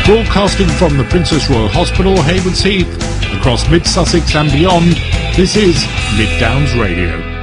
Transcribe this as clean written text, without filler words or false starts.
Broadcasting from the Princess Royal Hospital, Haywards Heath, across Mid Sussex and beyond, this is Mid Downs Radio.